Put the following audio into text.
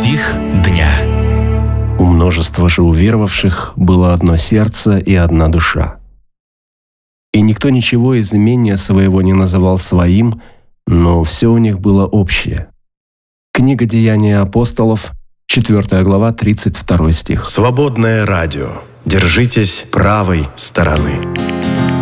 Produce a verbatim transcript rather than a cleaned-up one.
Стих дня. У множества же уверовавших было одно сердце и одна душа. И никто ничего из имения своего не называл своим, но все у них было общее. Книга «Деяния апостолов», четвёртая глава, тридцать второй стих. Свободное радио. Держитесь правой стороны.